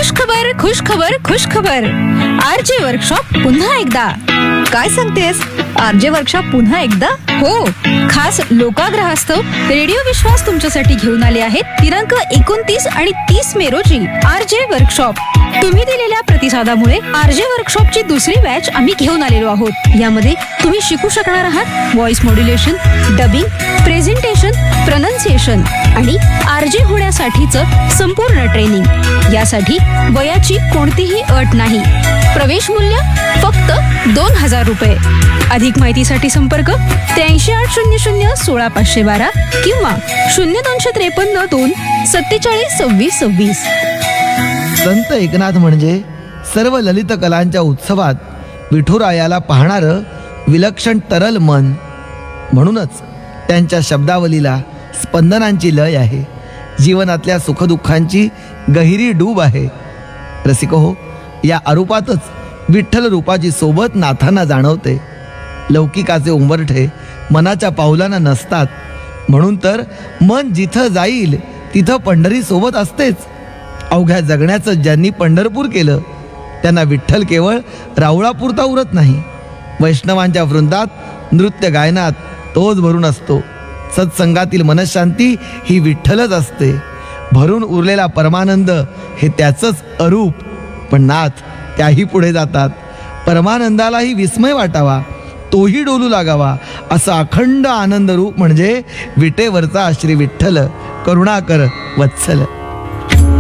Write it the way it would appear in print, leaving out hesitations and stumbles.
खुश खबर. RJ workshop पुन्हा एकदा. काय सांगतेस? आरजे वर्कशॉप पुन्हा एकदा? हो, खास लोकाग्रहास्थ रेडिओ विश्वास तुमच्यासाठी घेऊन आले आहेत. दिनांक 29 आणि 30 मे रोजी आरजे वर्कशॉप. तुम्ही दिलेल्या प्रतिसादामुळे आरजे वर्कशॉपची दुसरी बॅच आम्ही घेऊन आलेलो आहोत. यामध्ये तुम्ही शिकू शकणार आहात voice modulation, dubbing, presentation, pronunciation आणि आरजे होण्यासाठीचं संपूर्ण ट्रेनिंग. यासाठी वयाची कोणतीही अट नाही. प्रवेश मूल्य फक्त 2,000 रुपये. अधिक माहितीसाठी संपर्क 8380016512 किंवा 0253 2 47 26 26. संत एकनाथ म्हणजे सर्व ललित कलांच्या उत्सवात विठुरायाला पाहणारं विलक्षण तरल मन. म्हणूनच त्यांच्या शब्दावलीला स्पंदनांची लय आहे. जीवनातल्या सुखदुःखांची गहिरी डूब आहे. रसिको हो, या अरूपातच विठ्ठल रूपाची सोबत नाथांना जाणवते. लौकिकाचे उंबरठे मनाच्या पावलांना नसतात. म्हणून तर मन जिथं जाईल तिथं पंढरी सोबत असतेच. अवघ्या जगण्याचं ज्यांनी पंढरपूर केलं त्यांना विठ्ठल केवळ रावळापुरता उरत नाही. वैष्णवांच्या वृंदात नृत्य गायनात तोच भरून असतो. सत्संगातील मनशांती ही विठ्ठलच असते. भरून उरलेला परमानंद हे त्याचंच अरूप. पण नाथ त्याही पुढे जातात. परमानंदालाही विस्मय वाटावा, तोही डोलू लागावा असं अखंड आनंद रूप म्हणजे विटेवरचा श्री विठ्ठल करुणाकर वत्सल.